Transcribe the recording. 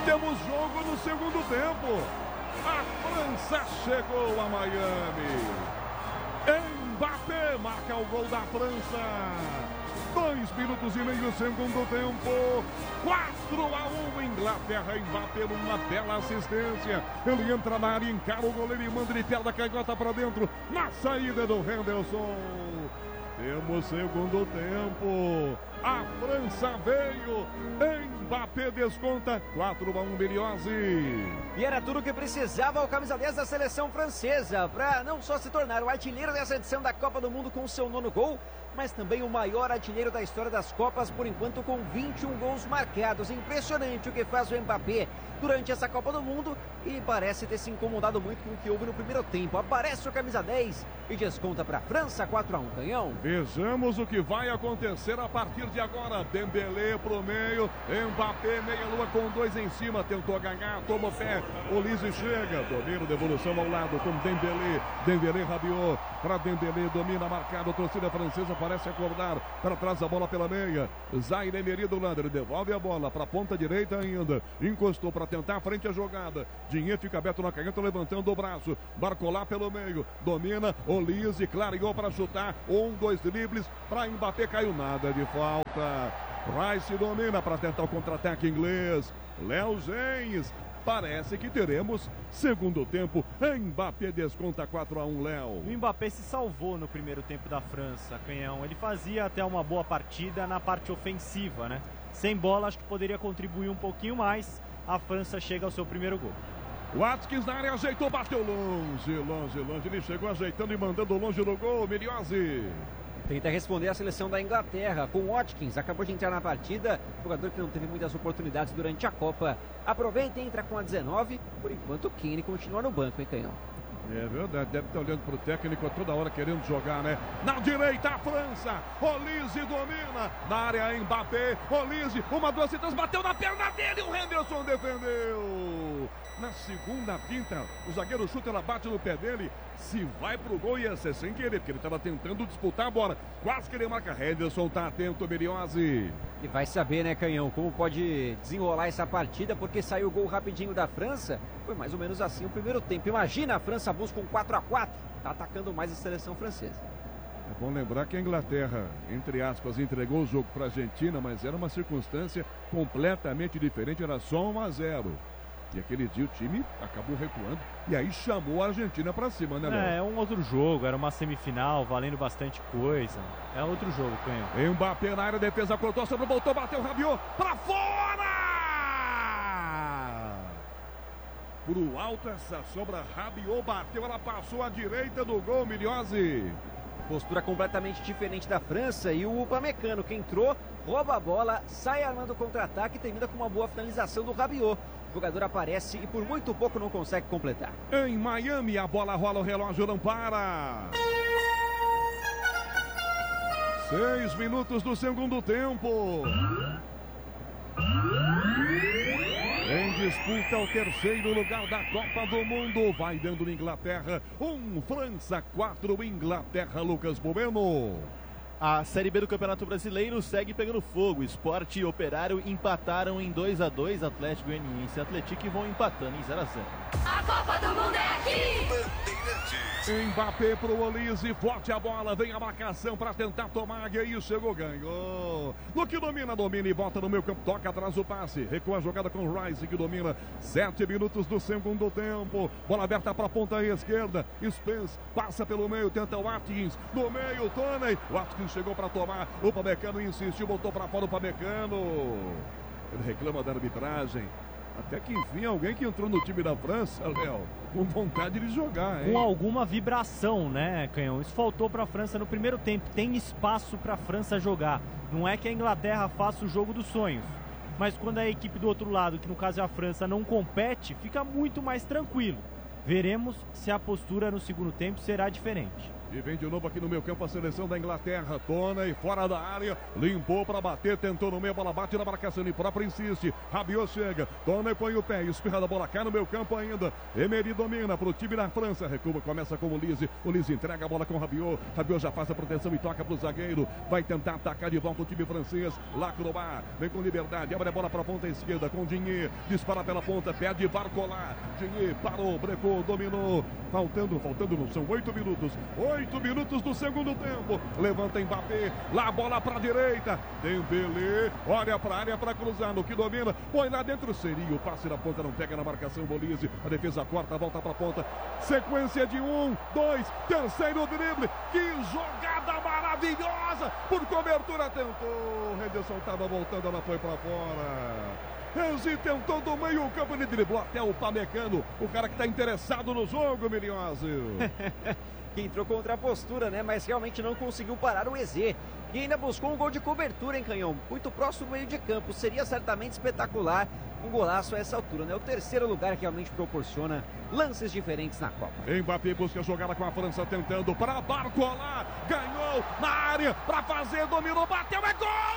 Temos jogo no segundo tempo. A França chegou a Miami. Mbappé marca o gol da França. 2 minutos e meio, segundo tempo. 4-1, Inglaterra. Mbappé numa bela assistência. Ele entra na área, encara o goleiro e manda ele perda a canhota para dentro. Na saída do Henderson. Temos segundo tempo. A França veio. Mbappé desconta. 4-1, Beriosi. E era tudo o que precisava o camisa 10 da seleção francesa para não só se tornar o artilheiro dessa edição da Copa do Mundo com o seu 9º gol, mas também o maior artilheiro da história das Copas, por enquanto com 21 gols marcados. Impressionante o que faz o Mbappé durante essa Copa do Mundo e parece ter se incomodado muito com o que houve no primeiro tempo. Aparece o camisa 10 e desconta para a França. 4-1, Canhão. Vejamos o que vai acontecer a partir de agora. Dembélé pro meio, Mbappé meia-lua com 2 em cima, tentou ganhar, toma o pé, Olise chega, domina, devolução ao lado com Dembélé, Rabiot, para Dembélé, domina, marcado, a torcida francesa parece acordar, para trás a bola pela meia, Zaire Emery do Lander, devolve a bola para a ponta direita ainda, encostou para tentar a frente a jogada, Dinheiro fica aberto na canhota, levantando o braço, marcou lá pelo meio, domina, Olise, clareou para chutar, 2 dribles, para Mbappé, caiu nada de falta, Rice domina para tentar o contra-ataque inglês, Léo Zenz. Parece que teremos segundo tempo. Mbappé desconta 4-1, Léo. O Mbappé se salvou no primeiro tempo da França, Canhão. Ele fazia até uma boa partida na parte ofensiva, né? Sem bola, acho que poderia contribuir um pouquinho mais. A França chega ao seu primeiro gol. Watkins na área, ajeitou, bateu longe. Ele chegou ajeitando e mandando longe no gol. Beriosi. Tenta responder a seleção da Inglaterra com Watkins, acabou de entrar na partida, jogador que não teve muitas oportunidades durante a Copa. Aproveita e entra com a 19, por enquanto o Kane continua no banco, hein, Canhão? É verdade, deve estar olhando para o técnico toda hora querendo jogar, né? Na direita a França, Olise domina, na área Mbappé, Olise, 1, 2 e 3, bateu na perna dele, o Henderson defendeu. Na segunda pinta, o zagueiro chuta, ela bate no pé dele. Se vai pro gol ia ser sem querer, porque ele estava tentando disputar a bola. Quase que ele marca. Henderson tá atento, Beriosi. E vai saber, né, Canhão, como pode desenrolar essa partida, porque saiu o gol rapidinho da França. Foi mais ou menos assim o primeiro tempo. Imagina, a França busca um 4-4. Tá atacando mais a seleção francesa. É bom lembrar que a Inglaterra, entre aspas, entregou o jogo para a Argentina, mas era uma circunstância completamente diferente, era só 1-0. E aquele dia o time acabou recuando e aí chamou a Argentina para cima, né, Léo? É um outro jogo, era uma semifinal, valendo bastante coisa. É outro jogo, Canhão. Mbappé na área, defesa cortou, sobre voltou, bateu, Rabiot, para fora! Pro alto essa sobra, Rabiot bateu, ela passou à direita do gol, Beriosi. Postura completamente diferente da França e o Upamecano que entrou, rouba a bola, sai armando o contra-ataque e termina com uma boa finalização do Rabiot. O jogador aparece e por muito pouco não consegue completar. Em Miami a bola rola, o relógio não para. 6 minutos do segundo tempo. Em disputa o terceiro lugar da Copa do Mundo. Vai dando na Inglaterra. 1, França 4, Inglaterra, Lucas Bueno. A Série B do Campeonato Brasileiro segue pegando fogo. Sport e Operário empataram em 2-2. Atlético Goianiense e Atlético vão empatando em 0-0. A Copa do Mundo é aqui! Mbappé pro Olise, forte a bola, vem a marcação para tentar tomar, e aí chegou, ganhou. No que domina e bota no meio campo, toca atrás o passe, recua a jogada com o Rice que domina. 7 minutos do segundo tempo, bola aberta para a ponta esquerda, Spence passa pelo meio, tenta o Watkins, no meio, Toney, Watkins chegou para tomar, o Upamecano insistiu, botou para fora o Upamecano. Ele reclama da arbitragem. Até que enfim, alguém que entrou no time da França, Léo, com vontade de jogar, hein? Com alguma vibração, né, Canhão? Isso faltou para a França no primeiro tempo. Tem espaço para a França jogar. Não é que a Inglaterra faça o jogo dos sonhos. Mas quando a equipe do outro lado, que no caso é a França, não compete, fica muito mais tranquilo. Veremos se a postura no segundo tempo será diferente. E vem de novo aqui no meio campo a seleção da Inglaterra. Toney fora da área, limpou para bater, tentou no meio, a bola bate na marcação, ele próprio insiste. Rabiot chega, Toney põe o pé, espirra da bola, cai no meio campo ainda. Emery domina para o time da França, recua, começa com o Lise. O Lise entrega a bola com o Rabiot. Rabiot já faz a proteção e toca para o zagueiro. Vai tentar atacar de volta o time francês. Lacroix vem com liberdade, abre a bola para a ponta esquerda com Digne. Dispara pela ponta, pede Barcola. Digne parou, brecou, dominou. Faltando, não são 8 minutos. 8 minutos do segundo tempo. Levanta Mbappé, lá a bola para a direita. Dembélé, olha para a área para cruzar. No que domina, põe lá dentro. Seria o passe na ponta, não pega na marcação. Bolise, a defesa corta, volta para a ponta. Sequência de 1, 2, terceiro drible. Que jogada maravilhosa. Por cobertura tentou. Henderson estava voltando, ela foi para fora. Renzi tentou do meio campo, ele driblou até o Pamecano, o cara que está interessado no jogo, Miliozio. Que entrou contra a postura, né? Mas realmente não conseguiu parar o EZ. E ainda buscou um gol de cobertura, hein, Canhão? Muito próximo do meio de campo. Seria certamente espetacular um golaço a essa altura, né? O terceiro lugar que realmente proporciona lances diferentes na Copa. Mbappé busca a jogada com a França, tentando para Barcola. Ganhou na área para fazer, dominou, bateu, é gol!